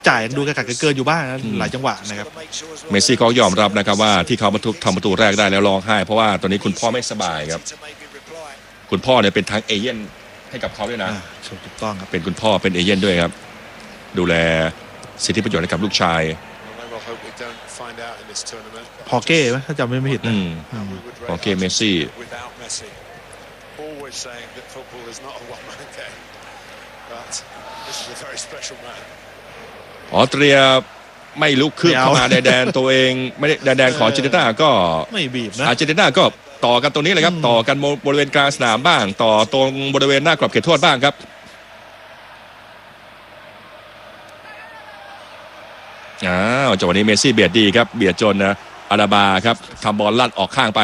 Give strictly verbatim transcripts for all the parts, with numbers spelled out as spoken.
จ่ายดูกระกัดกระเกินอยู่บ้างนะหลายจังหวะนะครับเมสซี่เขายอมรับนะครับว่าที่เขามาทุกทำประตูแรกได้แล้วร้องไห้เพราะว่าตอนนี้คุณพ่อไม่สบายครับคุณพ่อเนี่ยเป็นทั้งเอเย่นให้กับเขาด้วยนะถูกต้องครับเป็นคุณพ่อเป็นเอเย่นด้วยครับดูแลสิทธิประโยชน์ให้กับลูกชายพอเก้ไหมถ้าจำไม่ผิดนะพอเก้เมสซี่ออสเตรียไม่ลุกขึ้นเข้ามาในแดนตัวเองไม่ได้แดนของอาร์เจนตินาก็ไม่บีบนะอาร์เจนตินาก็ต่อกันตรงนี้เลยครับต่อกันบริเวณกลางสนามบ้างต่อตรงบริเวณหน้ากรอบเขตโทษบ้างครับอ้าวจังหวะนี้เมสซี่เบียดดีครับเบียดจนนะอาราบาครับทำบอลลั่นออกข้างไป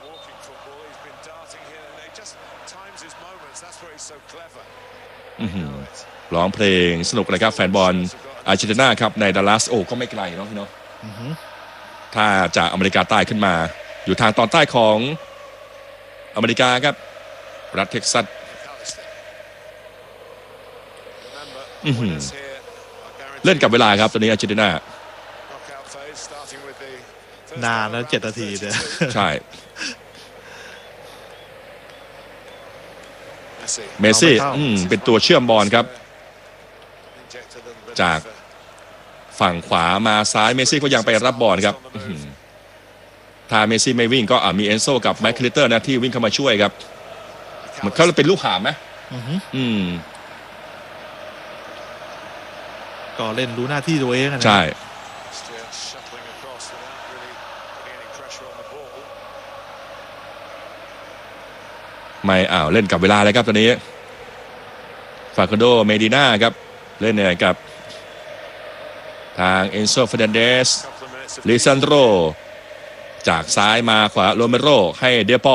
ร้องเพลงสนุกเลยครับแฟนบอลอาร์เจนตินาครับในดัลลัสโอ้ก็ไม่ไกลเนาะพี่เนาะถ้าจากอเมริกาใต้ขึ้นมาอยู่ทางตอนใต้ของอเมริกาครับรัฐเท็กซัสเล่นกับเวลาครับตอนนี้อาร์เจนตินานานแล้วเจ็ดนาทีเนี่ยใช่เมสซี่เป็นตัวเชื่อมบอลครับจากฝั่งขวามาซ้ายเมสซี่ก็ยังไปรับบอลครับถ้าเมสซี่ไม่วิ่งก็มีเอนโซกับแมคคิลิเตอร์นะที่วิ่งเข้ามาช่วยครับมันเขาเป็นลูกหามไหมอืมก็เล่นรู้หน้าที่ตัวเองใช่ไม่อ้าวเล่นกับเวลาเลยครับตอนนี้ฟาคอนโดเมดิน่าครับเล่นเนี่ยกับทางเอนโซเฟรนันเดสลิซันโดจากซ้ายมาขวาโรเมโรให้เดปอ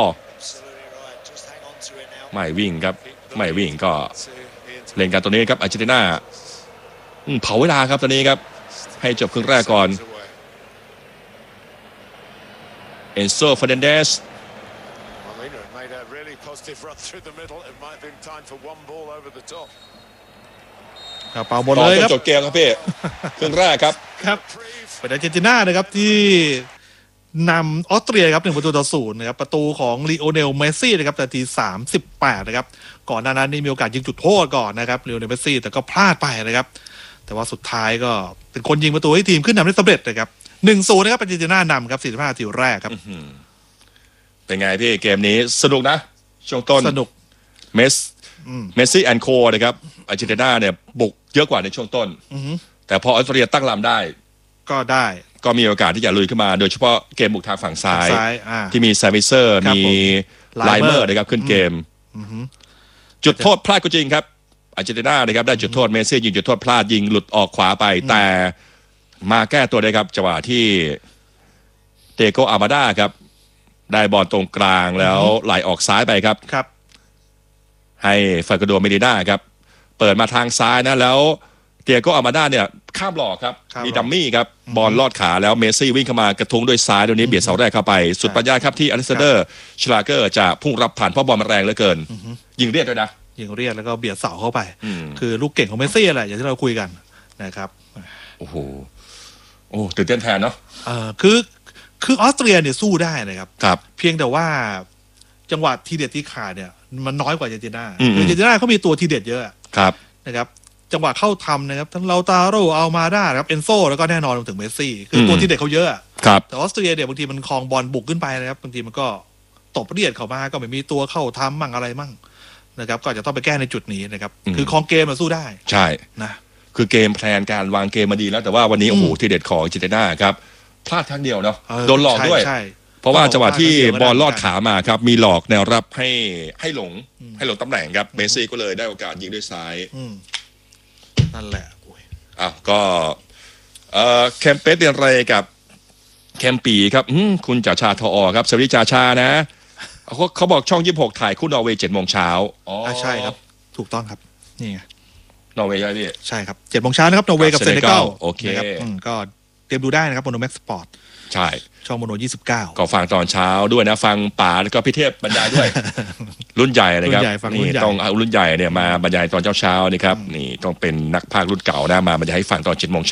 ไม่วิ่งครับไม่วิ่งก็เล่นกันตัวนี้ครับอาร์เจนตินาเผาเวลาครับตอนนี้ครับให้จบครึ่งแรกก่อนเอนโซเฟรนันเดสเป่าบอลเลยครับจบเกมครับพี่ครึ่งแรกครับครับเป็นอาร์เจนตินานะครับที่นำออสเตรียครับหนึ่งประตูต่อศูนย์นะครับประตูของลีโอเนลเมสซี่นะครับนาทีสามสิบแปดนะครับก่อนหน้านั้นนี่มีโอกาสยิงจุดโทษก่อนนะครับลีโอเนลเมสซี่แต่ก็พลาดไปนะครับแต่ว่าสุดท้ายก็เป็นคนยิงประตูให้ทีมขึ้นนำได้สำเร็จนะครับหนึ่งศูนย์นะครับอาร์เจนตินานำครับสี่สิบห้านาทีแรกครับเป็นไงพี่เกมนี้สนุกนะช่วงต้นสนุกเมสเมสซี่แอนโคนะครับอาร์เจนตินาเนี่ยบุกเยอะกว่าในช่วงต้นแต่พอออสเตรียตั้งลำได้ก็ได้ก็มีโอกาสที่จะลุยขึ้นมาโดยเฉพาะเกมบุกทางฝั่งซ้ายที่มีแซมิเซอร์มีไลเมอร์นะครับขึ้นเกมจุดโทษพลาดก็จริงครับอาร์เจนตินานะครับได้จุดโทษเมสซี่ยิงจุดโทษพลาดยิงหลุดออกขวาไปแต่มาแก้ตัวได้ครับจังหวะที่เตโกอามาดาครับได้บอลตรงกลางแล้วไหลออกซ้ายไปครับครับให้ฟาโกโดเมดิน่าครับเปิดมาทางซ้ายนะแล้วเตียโกอามาดาเนี่ยข้ามหลอกครับมีดัมมี่ครับบอลลอดขาแล้วเมสซี่วิ่งเข้ามากระทุ้งด้วยซ้ายตรงนี้เบียดเสาแรกเข้าไปสุดปัญญาครับที่อเล็กซานเดอร์ชลาเกอร์จะพุ่งรับผ่านเพราะบอลมันแรงเหลือเกินยิงเรียกด้วยนะยิงเรียกแล้วก็เบียดเสาเข้าไปคือลูกเก่งของเมสซี่แหละอย่างที่เราคุยกันนะครับโอ้โหโอ้ตื่นเต้นแทนเนาะเออคือคือออสเตรียเนี่ยสู้ได้นะครับครับเพียงแต่ว่าจังหวะทีเด็ดที่ขาดเนี่ยมันน้อยกว่าอาร์เจนตินาอาร์เจนตินาเขามีตัวทีเด็ดเยอะครับนะครับจังหวะเข้าทำนะครับทั้งเลาตาโรอัลมาดาครับเอนโซแล้วก็แน่นอนถึงเมสซี่คือตัวทีเด็ดเขาเยอะครับแต่ออสเตรียเนี่ยบางทีมันคลองบอลบุกขึ้นไปนะครับบางทีมันก็ตบเรียดเข้ามาก็ไม่มีตัวเข้าทำมั่งอะไรมั่งนะครับก็จะต้องไปแก้ในจุดนี้นะครับคือคลองเกมมาสู้ได้ใช่นะคือเกมแพลนการวางเกมมาดีแล้วแต่ว่าวันนี้โอ้โหทีเด็ดของอาร์เจนตินาครับพลาดครั้งเดียวเนาะโดนหลอกด้วยเพราะว่าจังหวะที่บอลลอดขามาครับมีหลอกแนวรับให้ให้หลงให้หลงตำแหน่งครับเมสซี่ก็เลยได้โอกาสยิงด้วยซ้ายนั่นแหละอ้าวก็เอ่อแคมเปสเรียนอะไรกับแคมปีครับคุณจ่าชาทอครับสวัสดีจ่าชานะเขาเขาบอกช่องยี่สิบหกถ่ายคู่นอร์เวย์เจ็ดโมงเช้าอ๋อใช่ครับถูกต้องครับนี่ไงนอร์เวย์ใช่ไหมพี่ใช่ครับเจ็ดโมงเช้านะครับนอร์เวย์กับเซเนกัลโอเคก็เตรียมดูได้นะครับบนโนแม็กสปอร์ตใช่ช่องโมโนยี่สิบเก้าก็ฟังตอนเช้าด้วยนะฟังป๋าแล้วก็พี่เทพบรรยายด้วย รุ่นใหญ่นะครับนี่ต้องเอารุ่นใหญ่เนี่ยมาบรรยายตอนเช้าๆนี่ครับนี่ต้องเป็นนักพากย์รุ่นเก่านะมาบรรยายให้ฟังตอนเจ็ดโมง